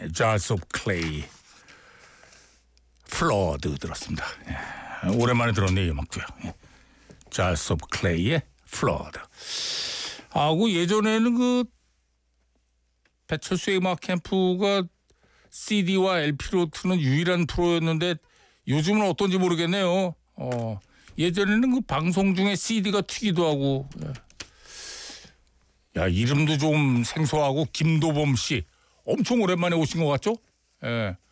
Jars of Clay, Flood 들었습니다. 오랜만에 들었네요, 이 음악도요. Jars of Clay의 Flood. 그 예전에는 그 배철수의 음악 캠프가 CD와 LP로 트는 유일한 프로였는데 요즘은 어떤지 모르겠네요. 예전에는 그 방송 중에 CD가 튀기도 하고. 야, 이름도 좀 생소하고 김도범 씨 엄청 오랜만에 오신 것 같죠? 예.